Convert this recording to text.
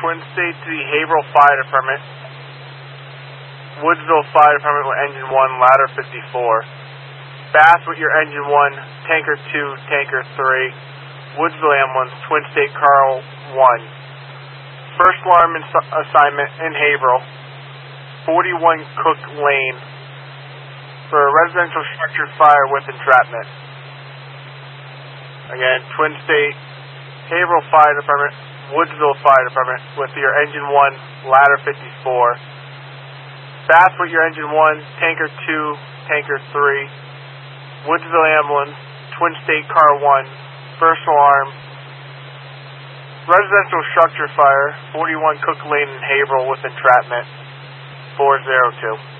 Twin State to the Haverhill Fire Department. Woodsville Fire Department with engine 1, ladder 54. Bath with your engine 1, tanker 2, tanker 3. Woodsville ambulance, Twin State Carl 1. First alarm assignment in Haverhill, 41 Cook Lane, for a residential structure fire with entrapment. Again, Twin State, Haverhill Fire Department, Woodsville Fire Department with your engine 1, ladder 54. Bath with your engine 1, tanker 2, tanker 3. Woodsville ambulance, Twin State car 1, first alarm. Residential structure fire, 41 Cook Lane in Haverhill with entrapment, 402.